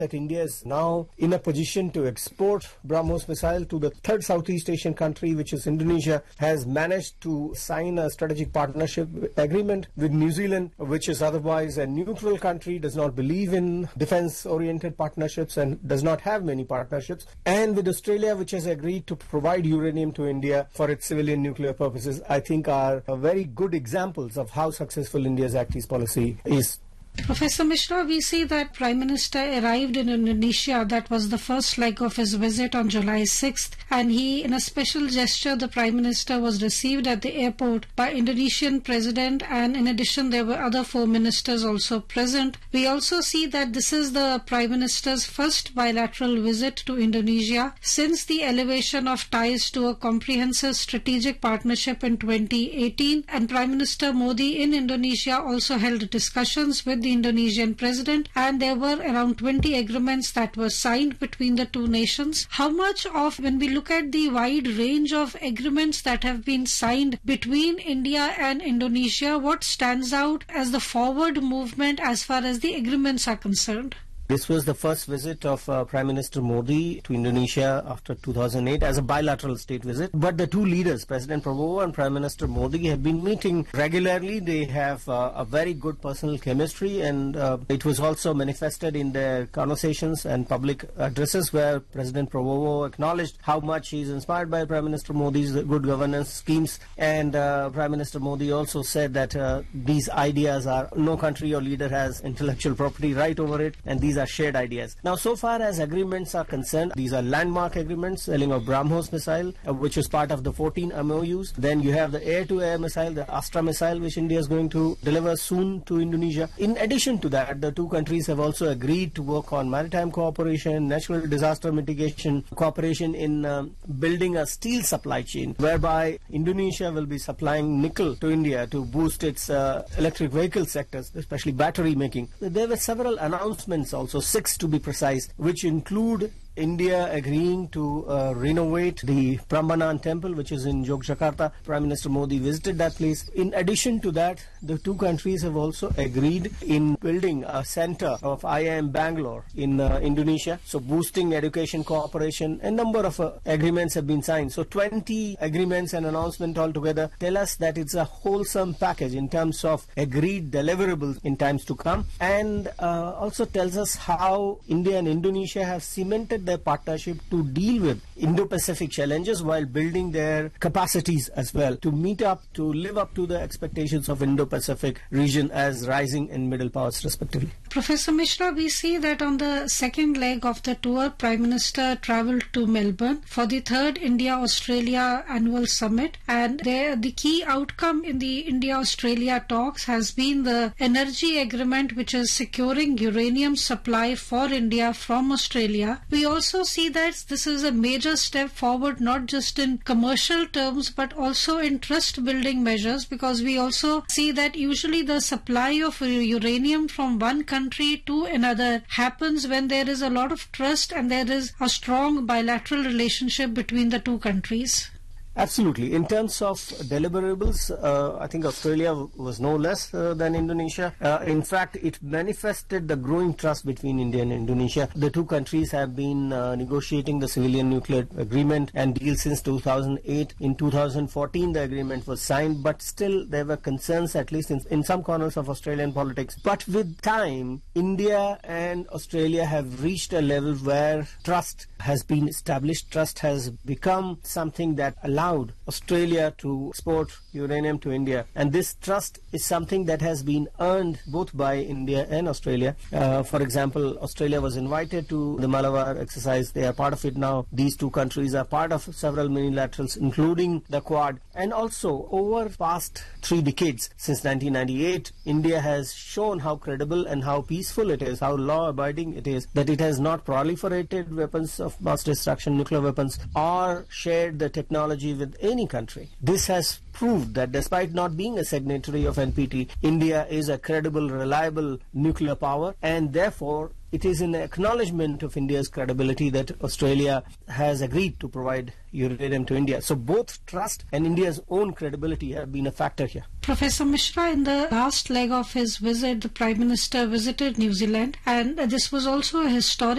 that India is now in a position to export BrahMos missile to the third Southeast Asian country, which is Indonesia, has managed to sign a strategic partnership agreement with New Zealand, which is otherwise a neutral country, does not believe in defense-oriented partnerships and does not have many partnerships, and with Australia, which has agreed to provide uranium to India for its civilian nuclear purposes, I think are very good examples of how successful India's Act East policy is. Professor Mishra, we see that Prime Minister arrived in Indonesia. That was the first leg of his visit on July 6th. And he, in a special gesture, the Prime Minister was received at the airport by Indonesian President, and in addition there were other 4 ministers also present. We also see that this is the Prime Minister's first bilateral visit to Indonesia since the elevation of ties to a comprehensive strategic partnership in 2018. And Prime Minister Modi in Indonesia also held discussions with the Indonesian president, and there were around 20 agreements that were signed between the two nations. How much of, when we look at the wide range of agreements that have been signed between India and Indonesia, what stands out as the forward movement as far as the agreements are concerned? This was the first visit of Prime Minister Modi to Indonesia after 2008 as a bilateral state visit. But the two leaders, President Prabowo and Prime Minister Modi, have been meeting regularly. They have a very good personal chemistry, and it was also manifested in their conversations and public addresses where President Prabowo acknowledged how much he is inspired by Prime Minister Modi's good governance schemes. And Prime Minister Modi also said that these ideas are, no country or leader has intellectual property right over it, and these are shared ideas. Now, so far as agreements are concerned, these are landmark agreements, selling of BrahMos missile, which is part of the 14 MOUs. Then you have the air-to-air missile, the Astra missile, which India is going to deliver soon to Indonesia. In addition to that, the two countries have also agreed to work on maritime cooperation, natural disaster mitigation, cooperation in building a steel supply chain, whereby Indonesia will be supplying nickel to India to boost its electric vehicle sectors, especially battery making. There were several announcements also, 6 to be precise, which include India agreeing to renovate the Prambanan temple, which is in Yogyakarta. Prime Minister Modi visited that place. In addition to that, the two countries have also agreed in building a center of IIM Bangalore in Indonesia, so boosting education cooperation. A number of agreements have been signed. So 20 agreements and announcement altogether tell us that it's a wholesome package in terms of agreed deliverables in times to come, and also tells us how India and Indonesia have cemented their partnership to deal with Indo-Pacific challenges while building their capacities as well to meet up, to live up to the expectations of Indo-Pacific region as rising and middle powers respectively. Professor Mishra, we see that on the second leg of the tour, Prime Minister travelled to Melbourne for the third India-Australia annual summit, and there the key outcome in the India-Australia talks has been the energy agreement, which is securing uranium supply for India from Australia. We also see that this is a major step forward, not just in commercial terms but also in trust building measures, because we also see that usually the supply of uranium from one country to another happens when there is a lot of trust and there is a strong bilateral relationship between the two countries. Absolutely. In terms of deliverables, I think Australia was no less than Indonesia. In fact, it manifested the growing trust between India and Indonesia. The two countries have been negotiating the civilian nuclear agreement and deal since 2008. In 2014, the agreement was signed, but still there were concerns, at least in some corners of Australian politics. But with time, India and Australia have reached a level where trust has been established. Trust has become something that allowed Australia to export uranium to India, and this trust is something that has been earned both by India and Australia. For example, Australia was invited to the Malabar exercise. They are part of it now. These two countries are part of several minilaterals, including the Quad. And also, over past 3 decades, since 1998, India has shown how credible and how peaceful it is, how law-abiding it is, that it has not proliferated weapons of mass destruction, nuclear weapons, or shared the technology with any country. This has proved that despite not being a signatory of NPT, India is a credible, reliable nuclear power, and therefore it is an acknowledgement of India's credibility that Australia has agreed to provide uranium to India. So both trust and India's own credibility have been a factor here. Professor Mishra, in the last leg of his visit, the Prime Minister visited New Zealand, and this was also a historic